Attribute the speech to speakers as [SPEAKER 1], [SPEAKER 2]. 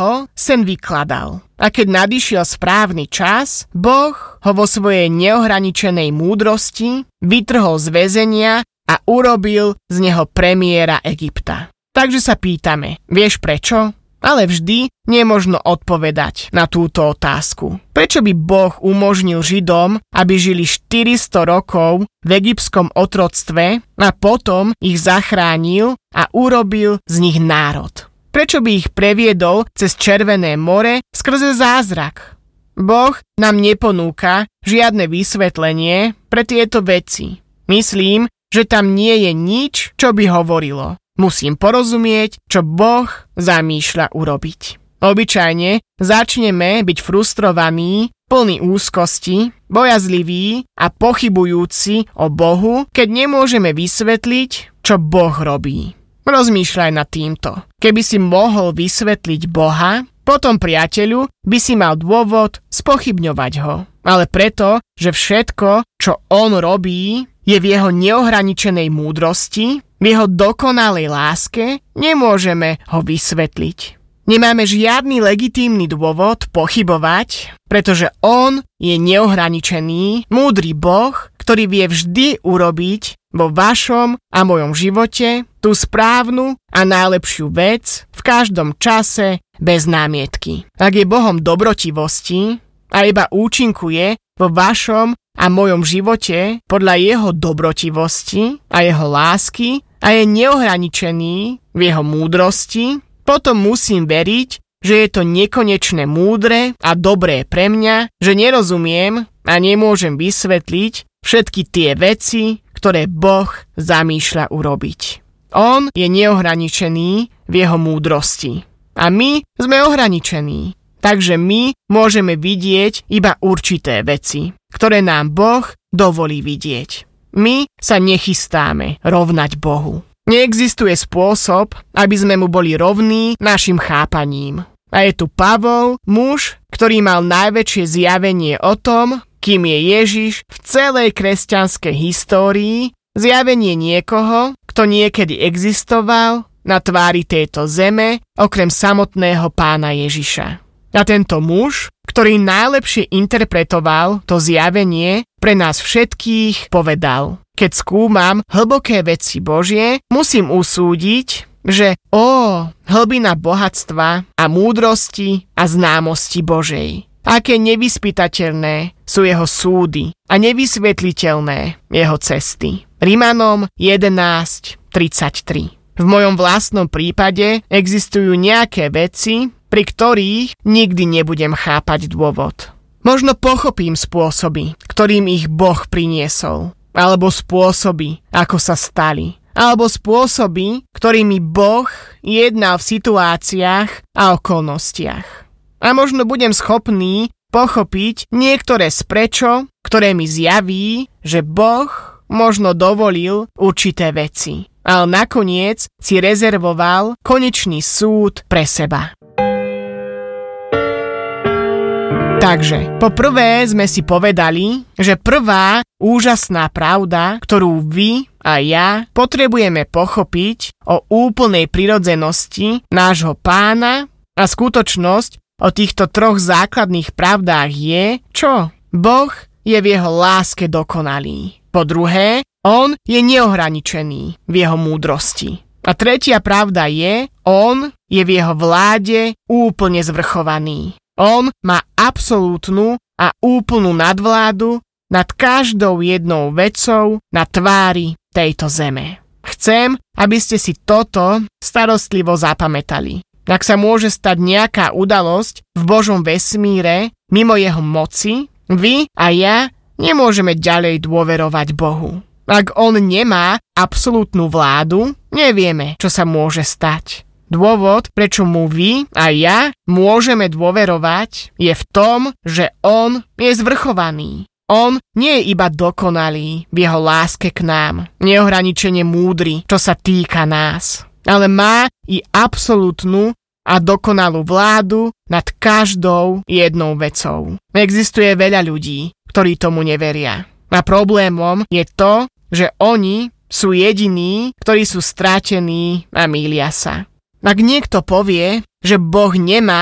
[SPEAKER 1] jeho sen vykladal. A keď nadišiel správny čas, Boh ho vo svojej neohraničenej múdrosti vytrhol z väzenia a urobil z neho premiéra Egypta. Takže sa pýtame, vieš prečo? Ale vždy nemožno odpovedať na túto otázku. Prečo by Boh umožnil Židom, aby žili 400 rokov v egyptskom otroctve a potom ich zachránil a urobil z nich národ? Prečo by ich previedol cez Červené more skrze zázrak? Boh nám neponúka žiadne vysvetlenie pre tieto veci. Myslím, že tam nie je nič, čo by hovorilo. Musím porozumieť, čo Boh zamýšľa urobiť. Obyčajne začneme byť frustrovaní, plní úzkosti, bojazliví a pochybujúci o Bohu, keď nemôžeme vysvetliť, čo Boh robí. Rozmýšľaj nad týmto. Keby si mohol vysvetliť Boha, potom, priateľu, by si mal dôvod spochybňovať ho. Ale preto, že všetko, čo on robí, je v jeho neohraničenej múdrosti, v jeho dokonalej láske, nemôžeme ho vysvetliť. Nemáme žiadny legitímny dôvod pochybovať, pretože on je neohraničený, múdry Boh, ktorý vie vždy urobiť vo vašom a mojom živote tú správnu a najlepšiu vec v každom čase bez námietky. Ak je Bohom dobrotivosti a iba účinkuje vo vašom a mojom živote podľa jeho dobrotivosti a jeho lásky a je neohraničený v jeho múdrosti, potom musím veriť, že je to nekonečne múdre a dobré pre mňa, že nerozumiem a nemôžem vysvetliť všetky tie veci, ktoré Boh zamýšľa urobiť. On je neohraničený v jeho múdrosti. A my sme ohraničení. Takže my môžeme vidieť iba určité veci, ktoré nám Boh dovolí vidieť. My sa nechystáme rovnať Bohu. Neexistuje spôsob, aby sme mu boli rovní našim chápaním. A je tu Pavol, muž, ktorý mal najväčšie zjavenie o tom, kým je Ježiš v celej kresťanskej histórii, zjavenie niekoho, kto niekedy existoval na tvári tejto zeme, okrem samotného Pána Ježiša. A tento muž, ktorý najlepšie interpretoval to zjavenie, pre nás všetkých povedal: keď skúmam hlboké veci Božie, musím usúdiť, že hlbina bohatstva a múdrosti a známosti Božej. Aké nevyspytateľné sú jeho súdy a nevysvetliteľné jeho cesty. Rimanom 11:33. V mojom vlastnom prípade existujú nejaké veci, pri ktorých nikdy nebudem chápať dôvod. Možno pochopím spôsoby, ktorým ich Boh priniesol, alebo spôsoby, ako sa stali, alebo spôsoby, ktorými Boh jednal v situáciách a okolnostiach. A možno budem schopný pochopiť niektoré z prečo, ktoré mi zjaví, že Boh možno dovolil určité veci, ale nakoniec si rezervoval konečný súd pre seba. Takže, poprvé sme si povedali, že prvá úžasná pravda, ktorú vy a ja potrebujeme pochopiť o úplnej prirodzenosti nášho Pána a skutočnosť o týchto troch základných pravdách je, čo? Boh je v jeho láske dokonalý. Po druhé, on je neohraničený v jeho múdrosti. A tretia pravda je, on je v jeho vláde úplne zvrchovaný. On má absolútnu a úplnú nadvládu nad každou jednou vecou na tvári tejto zeme. Chcem, aby ste si toto starostlivo zapamätali. Ak sa môže stať nejaká udalosť v Božom vesmíre mimo jeho moci, vy a ja nemôžeme ďalej dôverovať Bohu. Ak on nemá absolútnu vládu, nevieme, čo sa môže stať. Dôvod, prečo mu vy a ja môžeme dôverovať, je v tom, že on je zvrchovaný. On nie je iba dokonalý v jeho láske k nám, neohraničene múdry, čo sa týka nás, ale má i absolútnu a dokonalú vládu nad každou jednou vecou. Existuje veľa ľudí, ktorí tomu neveria. A problémom je to, že oni sú jediní, ktorí sú stratení a mýlia sa. Ak niekto povie, že Boh nemá